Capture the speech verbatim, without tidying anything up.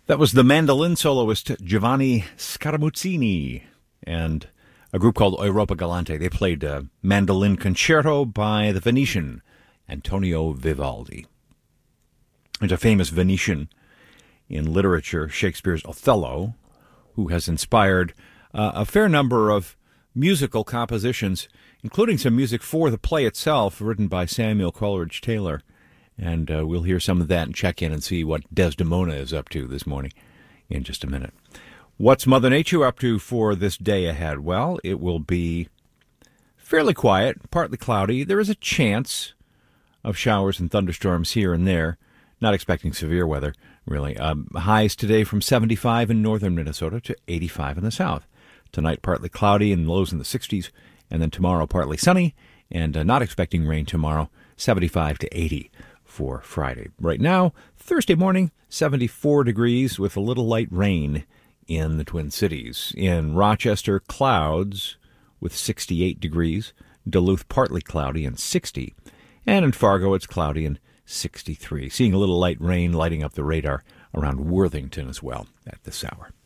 That was the mandolin soloist Giovanni Scaramuzzini and a group called Europa Galante. They played a mandolin concerto by the Venetian Antonio Vivaldi. There's a famous Venetian in literature, Shakespeare's Othello, who has inspired uh, a fair number of musical compositions, including some music for the play itself, written by Samuel Coleridge Taylor. And uh, we'll hear some of that and check in and see what Desdemona is up to this morning in just a minute. What's Mother Nature up to for this day ahead? Well, it will be fairly quiet, partly cloudy. There is a chance of showers and thunderstorms here and there. Not expecting severe weather, really. Um, highs today from seventy-five in northern Minnesota to eighty-five in the south. Tonight, partly cloudy and lows in the sixties. And then tomorrow, partly sunny and uh, not expecting rain tomorrow, seventy-five to eighty for Friday. Right now, Thursday morning, seventy-four degrees with a little light rain in the Twin Cities. In Rochester, clouds with sixty-eight degrees. Duluth, partly cloudy and sixty. And in Fargo, it's cloudy and sixty-three. Seeing a little light rain lighting up the radar around Worthington as well at this hour.